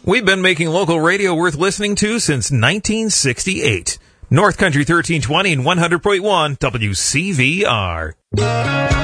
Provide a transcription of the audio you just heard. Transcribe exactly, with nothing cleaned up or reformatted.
We've been making local radio worth listening to since nineteen sixty-eight. North Country thirteen twenty and one hundred point one W C V R.